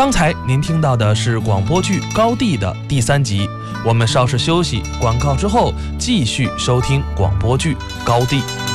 刚才您听到的是广播剧《高地》的第3集，我们稍事休息，广告之后继续收听广播剧《高地》。